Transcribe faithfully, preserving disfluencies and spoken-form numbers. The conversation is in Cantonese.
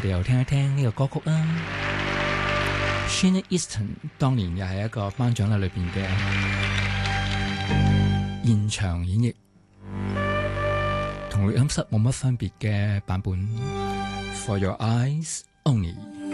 哋又聽一聽呢個歌曲啊。Sheena Easton 當年又係一個頒獎禮裏邊嘅現場演繹，同錄音室冇乜分別嘅版本。For Your Eyes Only。